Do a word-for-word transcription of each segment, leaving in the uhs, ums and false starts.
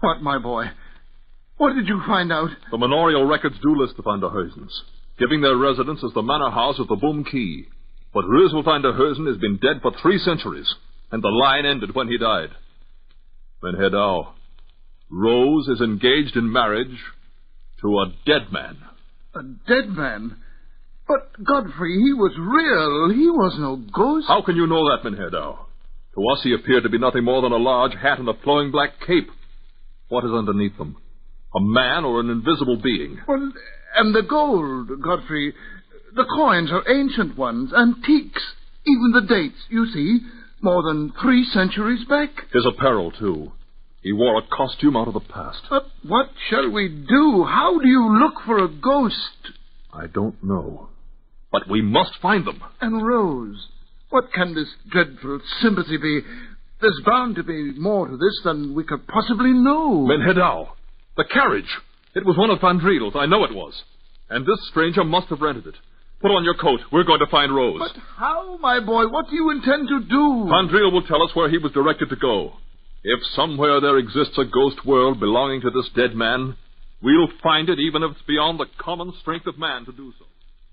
What, my boy? What did you find out? The manorial records do list the Van der Heusens, giving their residence as the manor house of the Boom Key. But Reuzel van der Heusen has been dead for three centuries, and the line ended when he died. Menhedau, Rose is engaged in marriage to a dead man. A dead man? But, Godfrey, he was real. He was no ghost. How can you know that, Menhedau? To us he appeared to be nothing more than a large hat and a flowing black cape. What is underneath them? A man or an invisible being? Well, and the gold, Godfrey. The coins are ancient ones, antiques. Even the dates, you see, more than three centuries back. His apparel, too. He wore a costume out of the past. But what shall we do? How do you look for a ghost? I don't know. But we must find them. And Rose, what can this dreadful sympathy be? There's bound to be more to this than we could possibly know. Menhedau, the carriage. It was one of Van Driedel's. I know it was. And this stranger must have rented it. Put on your coat. We're going to find Rose. But how, my boy? What do you intend to do? Van Driel will tell us where he was directed to go. If somewhere there exists a ghost world belonging to this dead man, we'll find it even if it's beyond the common strength of man to do so.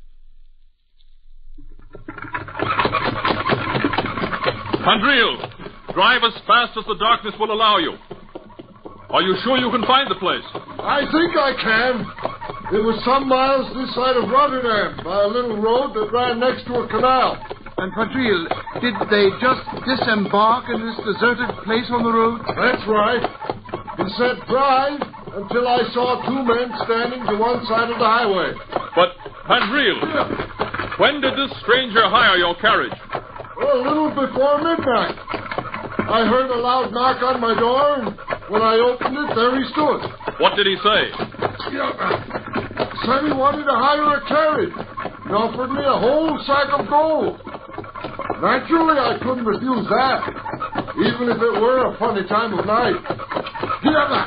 Van Driel, drive as fast as the darkness will allow you. Are you sure you can find the place? I think I can. It was some miles this side of Rotterdam, by a little road that ran next to a canal. And, Van Driel, did they just disembark in this deserted place on the road? That's right. He said drive until I saw two men standing to one side of the highway. But, Van Driel, when did this stranger hire your carriage? Well, a little before midnight. I heard a loud knock on my door, and when I opened it, there he stood. What did he say? Yeah, said he wanted to hire a carriage. He offered me a whole sack of gold. Naturally, I couldn't refuse that, even if it were a funny time of night. Yeah,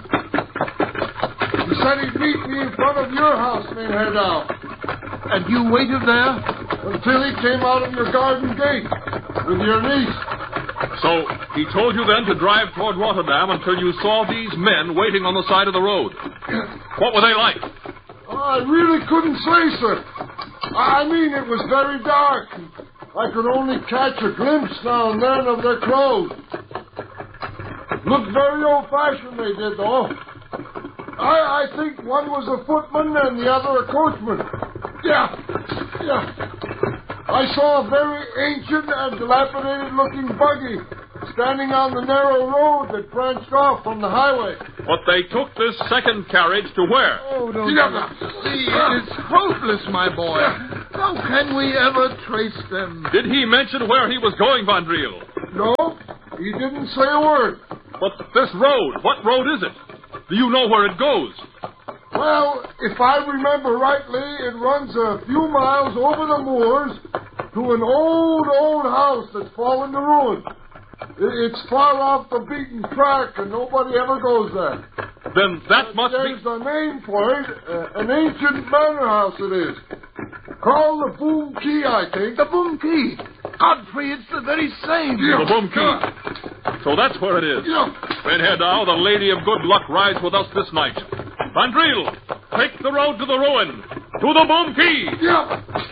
he said he'd meet me in front of your house, Menhedau. And you waited there? Until he came out of your garden gate with your niece. So, he told you then to drive toward Rotterdam until you saw these men waiting on the side of the road. What were they like? Oh, I really couldn't say, sir. I mean, it was very dark. I could only catch a glimpse now and then of their clothes. Looked very old-fashioned, they did, though. I, I think one was a footman and the other a coachman. Yeah, yeah. I saw a very ancient and dilapidated-looking buggy standing on the narrow road that branched off from the highway. But they took this second carriage to where? Oh, don't yeah. See, it is hopeless, my boy. How can we ever trace them? Did he mention where he was going, Van Driel? No, he didn't say a word. But this road, what road is it? Do you know where it goes? Well, if I remember rightly, it runs a few miles over the moors to an old, old house that's fallen to ruin. It's far off the beaten track, and nobody ever goes there. Then that must There's be... a name for it. Uh, an ancient manor house it is. Called the Boom Key, I think. The Boom Key? Godfrey, it's the very same. Yeah. The Boom Key. So that's where it is. Yeah. Menhedau, the Lady of Good Luck, rides with us this night. Van Driel, take the road to the ruin. To the Boom Key. Yeah.